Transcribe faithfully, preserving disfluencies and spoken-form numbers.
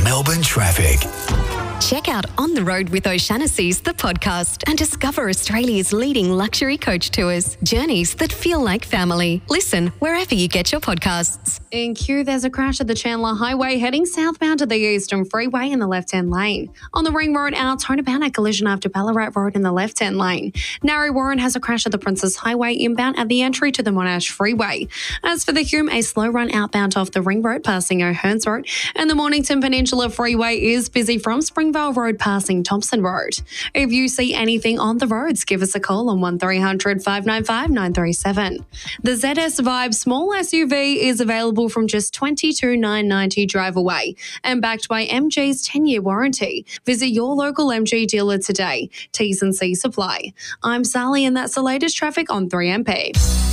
Melbourne traffic. Check out On the Road with O'Shanassy's, the podcast, and discover Australia's leading luxury coach tours, journeys that feel like family. Listen wherever you get your podcasts. In Kew, there's a crash at the Chandler Highway heading southbound to the Eastern Freeway in the left-hand lane. On the Ring Road out, turnabout a collision after Ballarat Road in the left-hand lane. Narre Warren has a crash at the Princess Highway inbound at the entry to the Monash Freeway. As for the Hume, a slow run outbound off the Ring Road passing O'Hearns Road, and the Mornington Peninsula Freeway is busy from Springvale Road passing Thompson Road. If you see anything on the roads, give us a call on one three hundred, five nine five, nine three seven. The Z S Vibe small S U V is available from just twenty-two thousand nine hundred ninety dollars drive away and backed by M G's ten-year warranty. Visit your local M G dealer today. T's and C's apply. I'm Sally and that's the latest traffic on three M P.